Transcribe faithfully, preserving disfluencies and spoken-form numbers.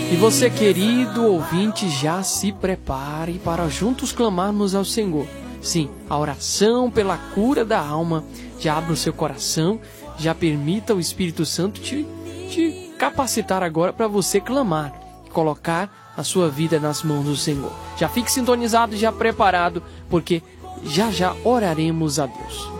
E você, querido ouvinte, já se prepare para juntos clamarmos ao Senhor. Sim, a oração pela cura da alma. Já abra o seu coração, já permita o Espírito Santo te, te capacitar agora para você clamar e colocar a sua vida nas mãos do Senhor. Já fique sintonizado, já preparado, porque já já oraremos a Deus.